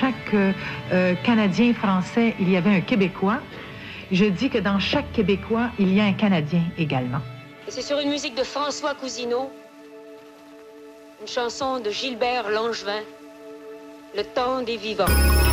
chaque Canadien français, il y avait un Québécois. Je dis que dans chaque Québécois, il y a un Canadien également. Et c'est sur une musique de François Cousineau, une chanson de Gilbert Langevin, Le temps des vivants.